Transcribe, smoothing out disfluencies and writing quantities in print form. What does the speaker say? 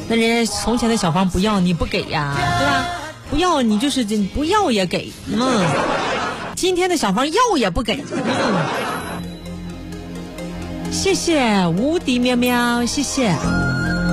那人家从前的小房不要你不给呀，对吧？不要你就是不要也给，今天的小房要也不给，谢谢无敌喵喵，谢谢。